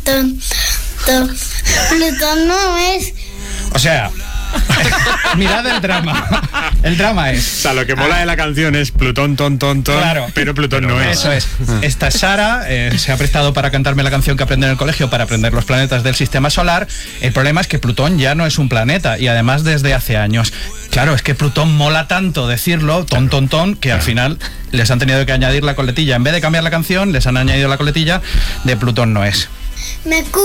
Plutón no es. O sea, mirad el drama. El drama es... O sea, lo que mola de la canción es Plutón, Claro. pero Plutón no es. Eso es. Esta Sara se ha prestado para cantarme la canción que aprende en el colegio para aprender los planetas del sistema solar. El problema es que Plutón ya no es un planeta y además desde hace años. Claro, es que Plutón mola tanto decirlo, que al final les han tenido que añadir la coletilla. En vez de cambiar la canción, les han añadido la coletilla de Plutón no es. Me